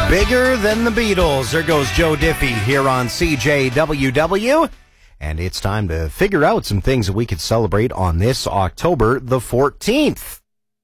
Bigger than the Beatles. There goes Joe Diffie here on CJWW. And it's time to figure out some things that we could celebrate on this October the 14th.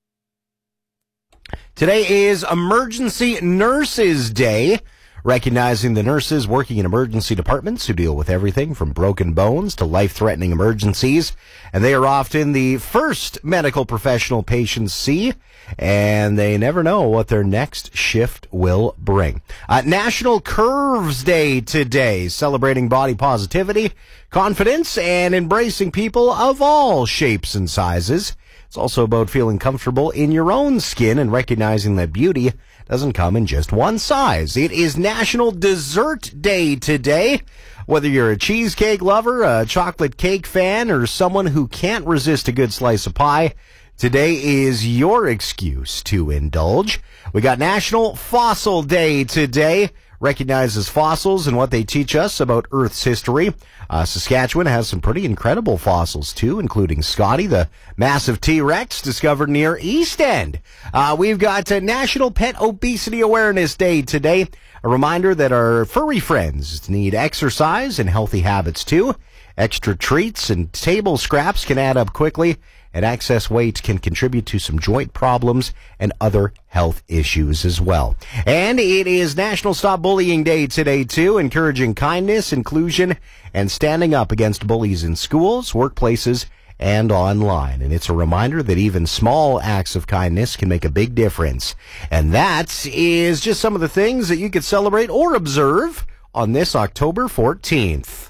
Today is Emergency Nurses Day, recognizing the nurses working in emergency departments who deal with everything from broken bones to life-threatening emergencies. And they are often the first medical professional patients see, and they never know what their next shift will bring. National Curves Day today, celebrating body positivity, confidence, and embracing people of all shapes and sizes. It's also about feeling comfortable in your own skin and recognizing that beauty doesn't come in just one size. It is National Dessert Day today. Whether you're a cheesecake lover, a chocolate cake fan, or someone who can't resist a good slice of pie, today is your excuse to indulge. We got National Fossil Day today. Recognizes fossils and what they teach us about Earth's history. Saskatchewan has some pretty incredible fossils, too, including Scotty, the massive T-Rex discovered near East End. We've got National Pet Obesity Awareness Day today. A reminder that our furry friends need exercise and healthy habits, too. Extra treats and table scraps can add up quickly, and excess weight can contribute to some joint problems and other health issues as well. And it is National Stop Bullying Day today, too, encouraging kindness, inclusion, and standing up against bullies in schools, workplaces, and online. And it's a reminder that even small acts of kindness can make a big difference. And that is just some of the things that you could celebrate or observe on this October 14th.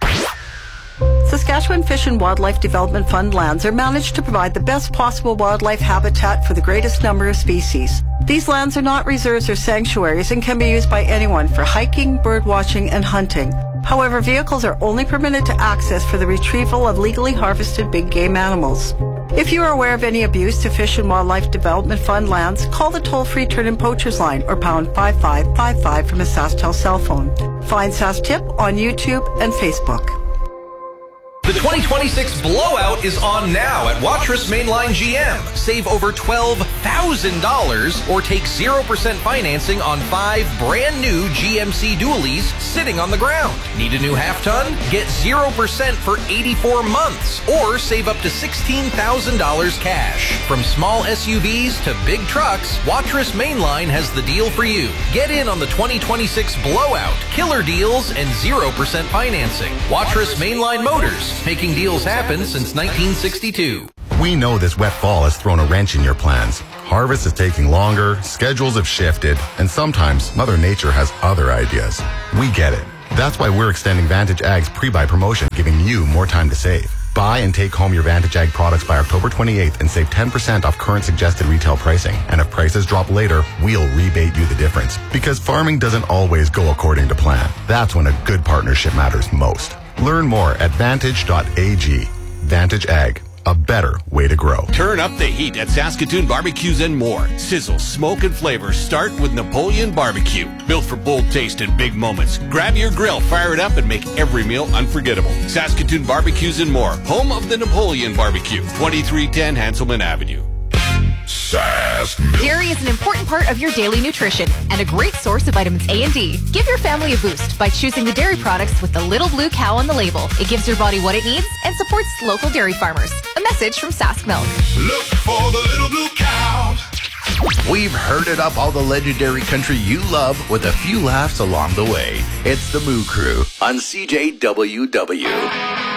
Saskatchewan Fish and Wildlife Development Fund lands are managed to provide the best possible wildlife habitat for the greatest number of species. These lands are not reserves or sanctuaries and can be used by anyone for hiking, bird watching, and hunting. However, vehicles are only permitted to access for the retrieval of legally harvested big game animals. If you are aware of any abuse to Fish and Wildlife Development Fund lands, call the toll-free Turn-In Poachers line or pound 5555 from a SaskTel cell phone. Find SaskTip on YouTube and Facebook. The 2026 Blowout is on now at Watrous Mainline GM. Save over $12,000 or take 0% financing on 5 brand new GMC dualies sitting on the ground. Need a new half-ton? Get 0% for 84 months or save up to $16,000 cash. From small SUVs to big trucks, Watrous Mainline has the deal for you. Get in on the 2026 Blowout. Killer deals and 0% financing. Watrous Mainline Motors. Making deals happen since 1962. We know this wet fall has thrown a wrench in your plans. Harvest is taking longer, schedules have shifted, and sometimes Mother Nature has other ideas. We get it. That's why we're extending Vantage Ag's pre-buy promotion, giving you more time to save. Buy and take home your Vantage Ag products by October 28th and save 10% off current suggested retail pricing. And if prices drop later, we'll rebate you the difference. Because farming doesn't always go according to plan. That's when a good partnership matters most. Learn more at Vantage.ag. Vantage Ag. A better way to grow. Turn up the heat at Saskatoon Barbecues and more. Sizzle, smoke, and flavor start with Napoleon Barbecue. Built for bold taste and big moments. Grab your grill, fire it up, and make every meal unforgettable. Saskatoon Barbecues and more. Home of the Napoleon Barbecue. 2310 Hanselman Avenue. Dairy is an important part of your daily nutrition and a great source of vitamins A and D. Give your family a boost by choosing the dairy products with the little blue cow on the label. It gives your body what it needs and supports local dairy farmers. A message from Sask Milk. Look for the little blue cow. We've herded up all the legendary country you love with a few laughs along the way. It's the Moo Crew on CJWW.